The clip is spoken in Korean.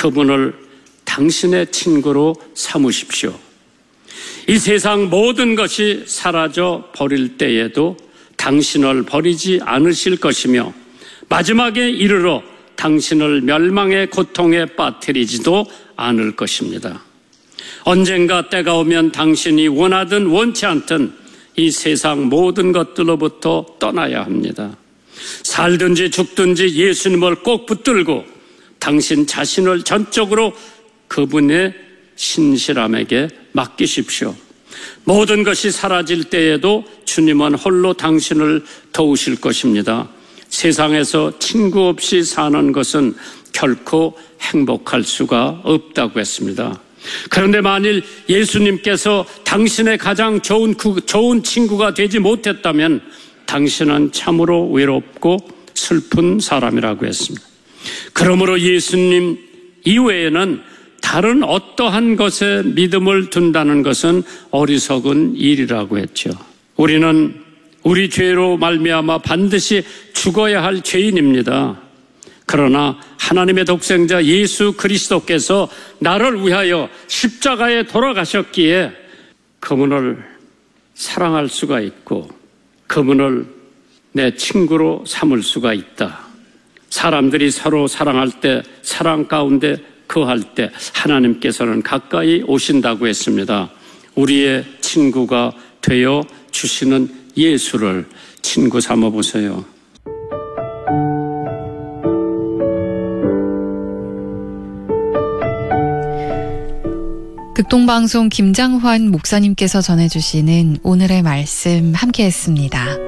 그분을 당신의 친구로 삼으십시오. 이 세상 모든 것이 사라져 버릴 때에도 당신을 버리지 않으실 것이며 마지막에 이르러 당신을 멸망의 고통에 빠뜨리지도 않을 것입니다. 언젠가 때가 오면 당신이 원하든 원치 않든 이 세상 모든 것들로부터 떠나야 합니다. 살든지 죽든지 예수님을 꼭 붙들고 당신 자신을 전적으로 그분의 신실함에게 맡기십시오. 모든 것이 사라질 때에도 주님은 홀로 당신을 도우실 것입니다. 세상에서 친구 없이 사는 것은 결코 행복할 수가 없다고 했습니다. 그런데 만일 예수님께서 당신의 가장 좋은 친구가 되지 못했다면 당신은 참으로 외롭고 슬픈 사람이라고 했습니다. 그러므로 예수님 이외에는 다른 어떠한 것에 믿음을 둔다는 것은 어리석은 일이라고 했죠. 우리는 우리 죄로 말미암아 반드시 죽어야 할 죄인입니다. 그러나 하나님의 독생자 예수 그리스도께서 나를 위하여 십자가에 돌아가셨기에 그분을 사랑할 수가 있고 그분을 내 친구로 삼을 수가 있다. 사람들이 서로 사랑할 때, 사랑 가운데 거할 때 하나님께서는 가까이 오신다고 했습니다. 우리의 친구가 되어 주시는 예수를 친구 삼아 보세요. 극동방송 김장환 목사님께서 전해주시는 오늘의 말씀 함께했습니다.